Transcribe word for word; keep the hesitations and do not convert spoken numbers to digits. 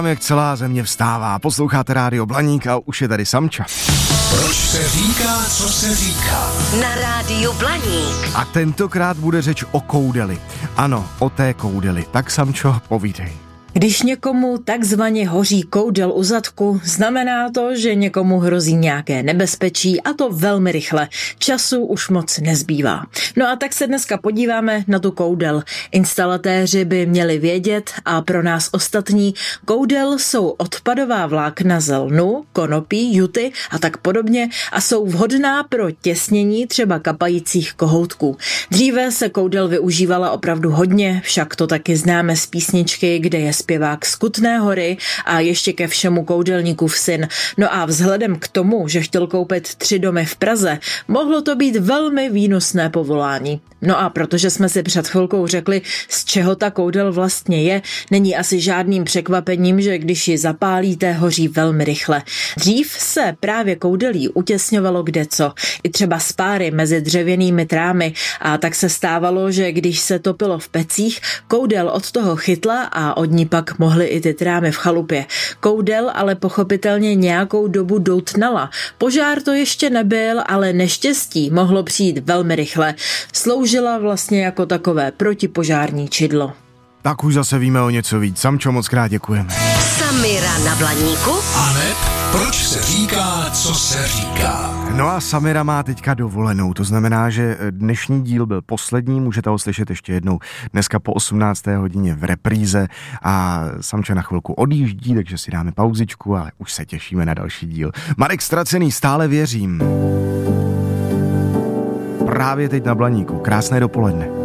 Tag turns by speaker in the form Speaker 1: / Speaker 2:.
Speaker 1: Jak celá země vstává, posloucháte Rádio Blaník a už je tady Samča.
Speaker 2: Proč se říká, co se říká?
Speaker 3: Na Rádiu Blaník.
Speaker 1: A tentokrát bude řeč o koudeli. Ano, o té koudeli. Tak Samčo, povídej.
Speaker 4: Když někomu takzvaně hoří koudel u zadku, znamená to, že někomu hrozí nějaké nebezpečí a to velmi rychle. Času už moc nezbývá. No a tak se dneska podíváme na tu koudel. Instalatéři by měli vědět a pro nás ostatní, koudel jsou odpadová vlákna z lnu, konopí, juty a tak podobně a jsou vhodná pro těsnění třeba kapajících kohoutků. Dříve se koudel využívala opravdu hodně, však to taky známe z písničky, kde je zpěvák z Kutné Hory a ještě ke všemu koudelníkův syn. No a vzhledem k tomu, že chtěl koupit tři domy v Praze, mohlo to být velmi výnosné povolání. No a protože jsme si před chvilkou řekli, z čeho ta koudel vlastně je, není asi žádným překvapením, že když ji zapálíte, hoří velmi rychle. Dřív se právě koudelí utěsňovalo kdeco, i třeba spáry mezi dřevěnými trámy a tak se stávalo, že když se topilo v pecích, koudel od toho chytla a od ní pak mohly i ty trámy v chalupě. Koudel ale pochopitelně nějakou dobu doutnala. Požár to ještě nebyl, ale neštěstí mohlo přijít velmi rychle. Sloužila vlastně jako takové protipožární čidlo.
Speaker 1: Tak už zase víme o něco víc. Samčo, moc krát děkujeme.
Speaker 3: Samira na Blaníku.
Speaker 2: Aneb, proč se říká, co se říká?
Speaker 1: No a Samira má teďka dovolenou, to znamená, že dnešní díl byl poslední, můžete ho slyšet ještě jednou dneska po osmnácté hodině v repríze a Samča na chvilku odjíždí, takže si dáme pauzičku, ale už se těšíme na další díl. Marek Ztracený, Stále věřím. Právě teď na Blaníku. Krásné dopoledne.